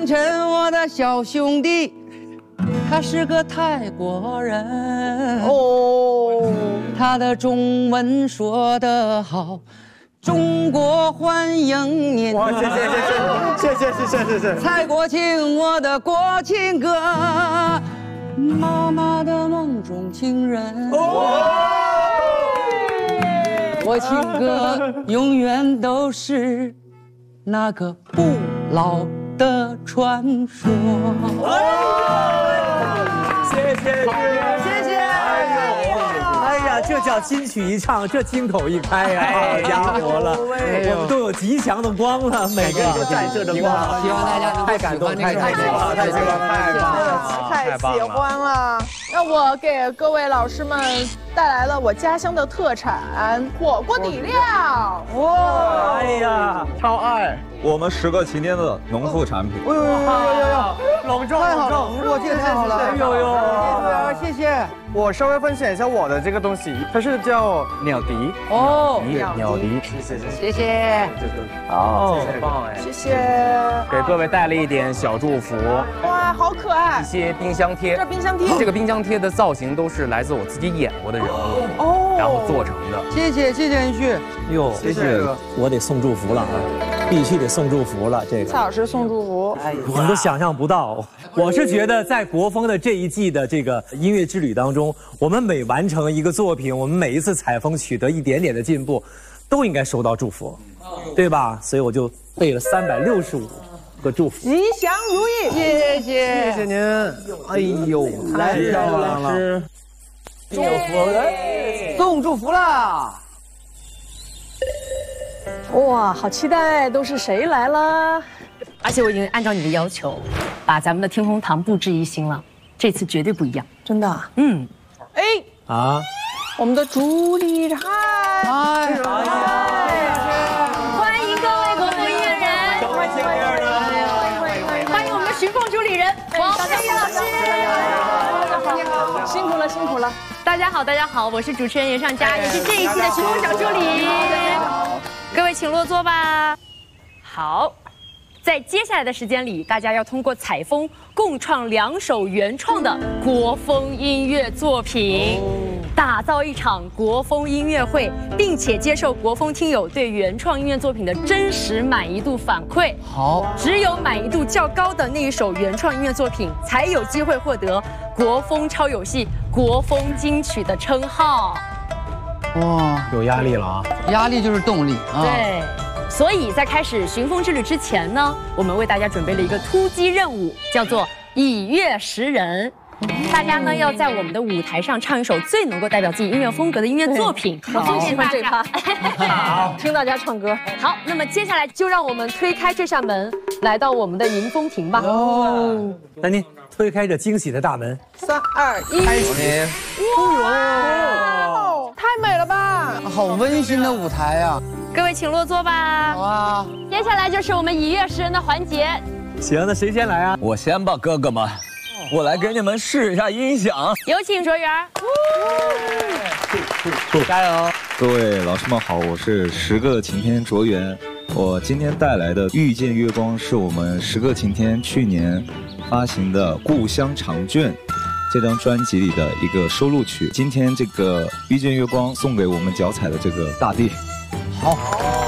晨晨，我的小兄弟，他是个泰国人哦，他的中文说得好，中国欢迎您。 哇，谢， 蔡国庆，我的国庆哥，妈妈的梦中情人。我情歌永远都是那个不老的传说。 谢谢。哎呀，这叫金曲一唱，这金口一开呀！好家伙了，我们都有吉祥的光了，每个人都在这的光。 希望大家能太感动，太感动了，太喜欢了。那我给各位老师们带来了我家乡的特产火锅底料。 哇！哎呀，超爱！ 我们10个晴天的农副产品。 隆重，太好了！ 我这个太好了！谢谢。 我稍微分享一下我的这个东西，它是叫鸟笛哦， 鸟笛， 谢谢。 哦，很棒哎！ 谢谢， 给各位带了一点小祝福。 哇，好可爱！ 一些冰箱贴， 这冰箱贴， 这个冰箱贴的造型都是来自我自己演过的人物哦，然后做成的。 谢谢恩旭。 哟，谢谢，我得送祝福了啊，必须得送祝福了。这个蔡老师送祝福， 你们都想象不到。我是觉得在国风的这一季的这个音乐之旅当中，我们每完成一个作品，我们每一次采风取得一点点的进步，都应该收到祝福，对吧？所以我就备了365个祝福， 吉祥如意。 谢谢您。哎呦，太漂亮了！祝福送祝福啦！ 哇，好期待，都是谁来了？ 而且我已经按照你的要求，把咱们的天空堂布置一新了，这次绝对不一样。 真的？哎啊！ 我们的主理人， 欢迎各位国风音乐人，欢迎我们的徐凤主理人王佩玉老师。 辛苦了。 大家好，我是主持人袁尚佳，也是这一期的徐凤小助理。各位请落座吧。好。在接下来的时间里，大家要通过采风共创2首原创的国风音乐作品，打造一场国风音乐会，并且接受国风听友对原创音乐作品的真实满意度反馈。 好， 只有满意度较高的那一首原创音乐作品，才有机会获得国风超有戏、国风金曲的称号。 哇， 有压力了啊！ 压力就是动力啊！ 对。所以在开始寻风之旅之前呢，我们为大家准备了一个突击任务，叫做以乐识人。大家呢要在我们的舞台上唱一首最能够代表自己音乐风格的音乐作品。 我最喜欢这趴，听大家唱歌。 好，那么接下来就让我们推开这扇门，来到我们的迎风亭吧。 那您推开这惊喜的大门 ，3、2、1， 开始。 哇，太美了吧！ 好温馨的舞台啊！ 各位请落座吧。 哇， 接下来就是我们以乐识人的环节。 行，那谁先来啊？ 我先吧，哥哥们，我来给你们试一下音响。 有请卓源。 加油！ 各位老师们好，我是10个晴天卓源。我今天带来的《遇见月光》是我们10个晴天去年发行的《故乡长卷》这张专辑里的一个收录曲。今天这个《遇见月光》送给我们脚踩的这个大地。 好。